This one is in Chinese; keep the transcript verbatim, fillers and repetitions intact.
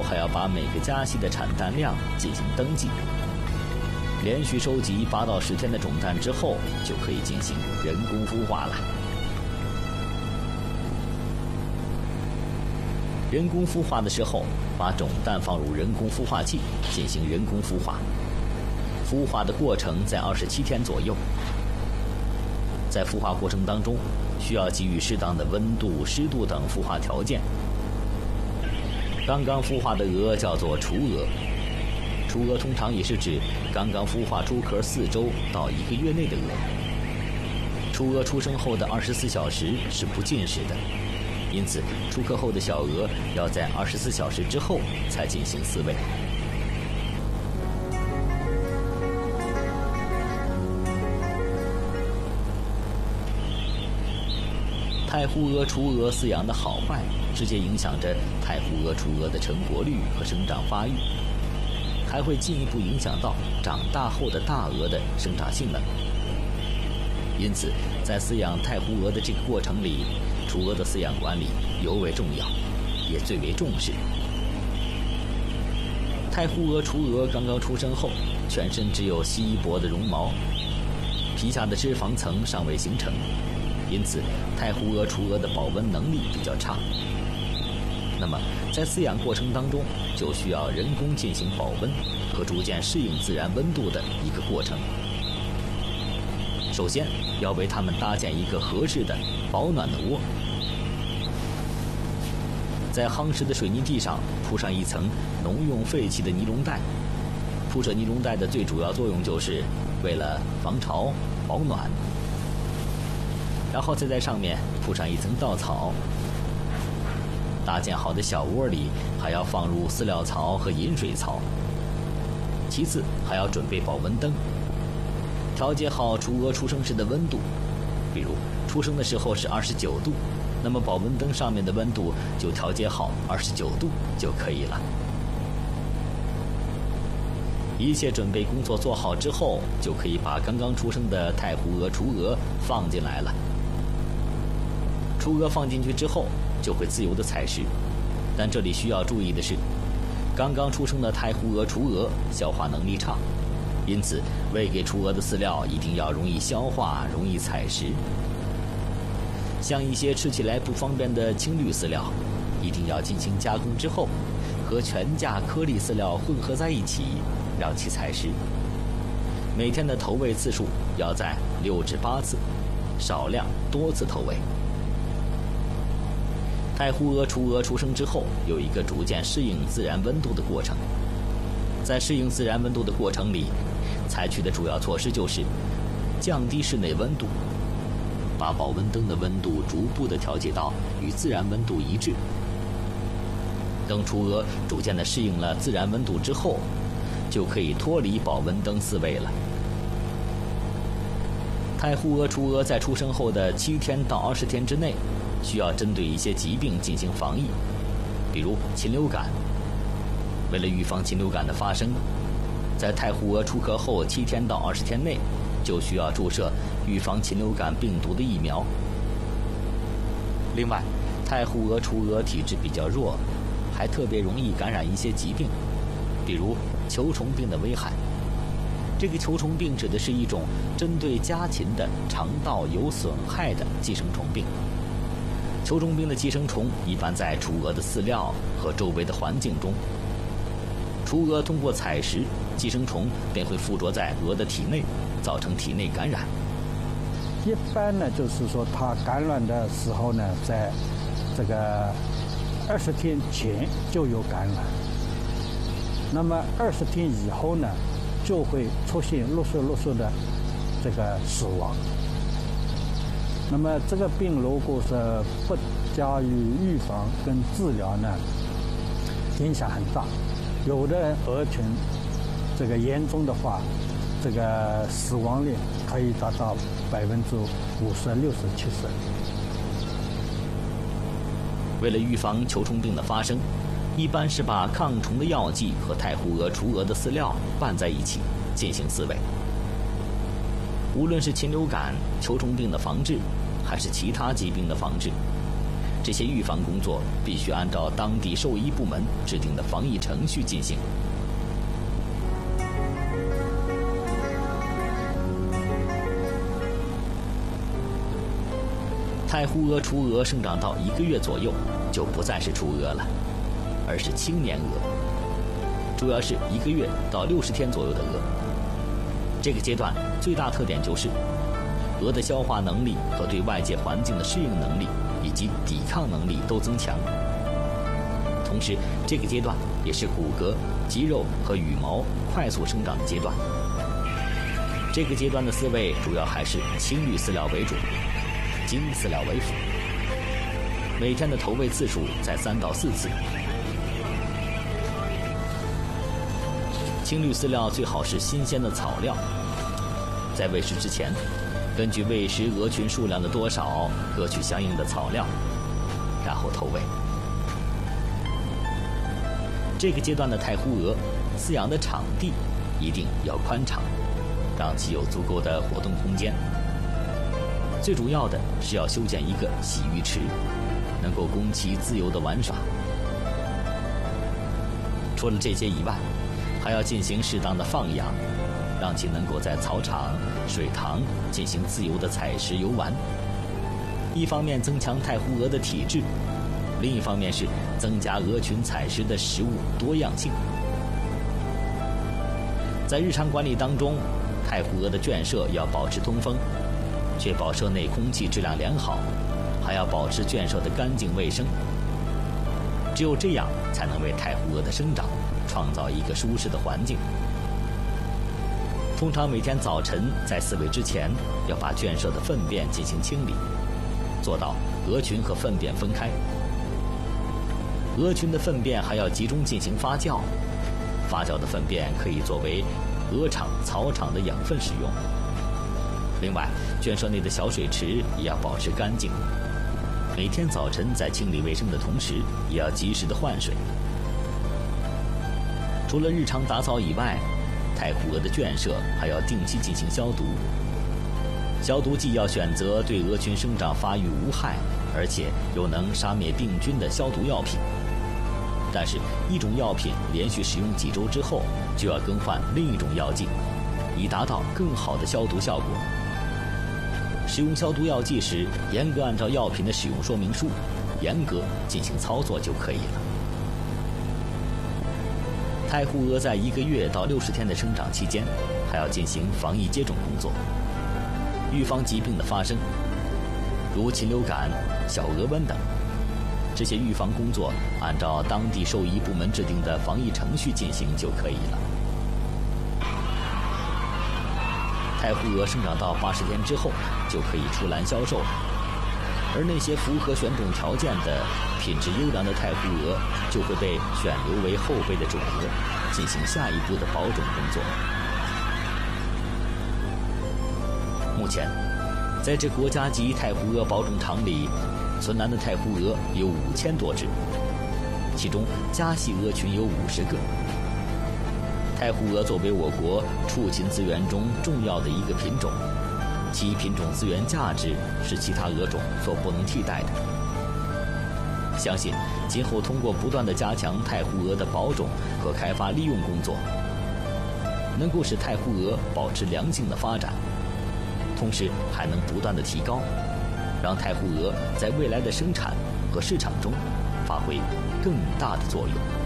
还要把每个家系的产蛋量进行登记。连续收集八到十天的种蛋之后，就可以进行人工孵化了。人工孵化的时候，把种蛋放入人工孵化器进行人工孵化。孵化的过程在二十七天左右。在孵化过程当中，需要给予适当的温度、湿度等孵化条件。刚刚孵化的鹅叫做雏鹅，雏鹅通常也是指刚刚孵化出壳四周到一个月内的鹅。雏鹅出生后的二十四小时是不进食的，因此出壳后的小鹅要在二十四小时之后才进行饲喂。太湖鹅、雏鹅饲养的好坏，直接影响着太湖鹅、雏鹅的成活率和生长发育，还会进一步影响到长大后的大鹅的生长性能。因此，在饲养太湖鹅的这个过程里，雏鹅的饲养管理尤为重要，也最为重视。太湖鹅、雏鹅刚刚出生后，全身只有稀薄的绒毛，皮下的脂肪层尚未形成。因此，太湖鹅、雏鹅的保温能力比较差。那么，在饲养过程当中，就需要人工进行保温和逐渐适应自然温度的一个过程。首先，要为它们搭建一个合适的保暖的窝，在夯实的水泥地上铺上一层农用废弃的尼龙带。铺设尼龙带的最主要作用就是为了防潮、保暖。然后再在上面铺上一层稻草。搭建好的小窝里还要放入饲料槽和饮水槽。其次还要准备保温灯，调节好雏鹅出生时的温度，比如出生的时候是二十九度，那么保温灯上面的温度就调节好二十九度就可以了。一切准备工作做好之后，就可以把刚刚出生的太湖鹅、雏鹅放进来了。雏鹅放进去之后，就会自由地采食，但这里需要注意的是，刚刚出生的太湖鹅、雏鹅消化能力差，因此喂给雏鹅的饲料一定要容易消化、容易采食。像一些吃起来不方便的青绿饲料，一定要进行加工之后，和全价颗粒饲料混合在一起，让其采食。每天的投喂次数要在六至八次，少量多次投喂。太湖鹅、雏鹅出生之后，有一个逐渐适应自然温度的过程。在适应自然温度的过程里，采取的主要措施就是降低室内温度，把保温灯的温度逐步地调节到与自然温度一致。等雏鹅逐渐地适应了自然温度之后，就可以脱离保温灯饲喂了。太湖鹅、雏鹅在出生后的七天到二十天之内，需要针对一些疾病进行防疫，比如禽流感。为了预防禽流感的发生，在太湖鹅出壳后七天到二十天内，就需要注射预防禽流感病毒的疫苗。另外，太湖鹅、雏鹅体质比较弱，还特别容易感染一些疾病，比如球虫病的危害。这个球虫病指的是一种针对家禽的肠道有损害的寄生虫病。球虫病的寄生虫一般在雏鹅的饲料和周围的环境中，雏鹅通过采食，寄生虫便会附着在鹅的体内，造成体内感染。 一般呢，就是说它感染的时候呢，在这个二十天前就有感染，那么二十天以后呢，就会出现陆续陆续的这个死亡。那么这个病如果是不加以预防跟治疗呢，影响很大。有的鹅群这个严重的话，这个死亡率可以达到百分之五十、六十、七十。 为了预防球虫病的发生，一般是把抗虫的药剂和太湖鹅、雏鹅的饲料拌在一起进行饲喂。无论是禽流感、球虫病的防治，还是其他疾病的防治， 这些预防工作必须按照当地兽医部门制定的防疫程序进行。太湖蛾雏蛾生长到一个月左右，就不再是雏蛾了，而是青年蛾，主要是一个月到六十天左右的蛾。这个阶段最大特点就是蛾的消化能力和对外界环境的适应能力以及抵抗能力都增强。同时，这个阶段也是骨骼、肌肉和羽毛快速生长的阶段。这个阶段的饲喂主要还是青绿饲料为主，精饲料为辅。每天的投喂次数在三到四次。青绿饲料最好是新鲜的草料。在喂食之前，根据喂食蛾群数量的多少，各取相应的草料，然后投喂。这个阶段的太湖蛾饲养的场地一定要宽敞，让其有足够的活动空间。最主要的是要修建一个洗浴池，能够供其自由的玩耍。除了这些以外，还要进行适当的放养，让其能够在草场、水塘进行自由的采食游玩。一方面增强太湖蛾的体质，另一方面是增加蛾群采食的食物多样性。在日常管理当中，太湖蛾的圈舍要保持通风，确保舍内空气质量良好，还要保持圈舍的干净卫生。只有这样，才能为太湖蛾的生长创造一个舒适的环境。通常每天早晨在饲喂之前，要把圈舍的粪便进行清理，做到蛾群和粪便分开。蛾群的粪便还要集中进行发酵，发酵的粪便可以作为鹅场、草场的养分使用。另外，圈舍内的小水池也要保持干净，每天早晨在清理卫生的同时，也要及时的换水。除了日常打扫以外，太湖蛾的圈舍还要定期进行消毒。消毒剂要选择对蛾群生长发育无害，而且又能杀灭病菌的消毒药品。但是，一种药品连续使用几周之后，就要更换另一种药剂，以达到更好的消毒效果。使用消毒药剂时，严格按照药品的使用说明书，严格进行操作就可以了。太湖蛾在一个月到六十天的生长期间，还要进行防疫接种工作，预防疾病的发生，如禽流感、小蛾瘟等。这些预防工作按照当地兽医部门制定的防疫程序进行就可以了。太湖蛾生长到八十天之后，就可以出栏销售了。而那些符合选种条件的、品质优良的太湖蛾，就会被选留为后备的种蛾，进行下一步的保种工作。目前，在这国家级太湖蛾保种场里，存栏的太湖蛾有五千多只，其中家系蛾群有五十个。太湖蛾作为我国畜禽资源中重要的一个品种，其品种资源价值是其他蛾种所不能替代的。相信今后通过不断的加强太湖蛾的保种和开发利用工作，能够使太湖蛾保持良性的发展，同时还能不断的提高，让太湖蛾在未来的生产和市场中发挥更大的作用。